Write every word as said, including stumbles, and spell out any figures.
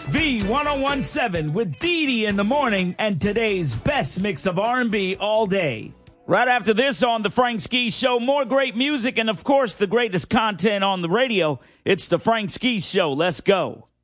V ten seventeen with Dee Dee in the morning and today's best mix of R and B all day. Right after this on the Frank Ski Show, more great music and, of course, the greatest content on the radio. It's the Frank Ski Show. Let's go.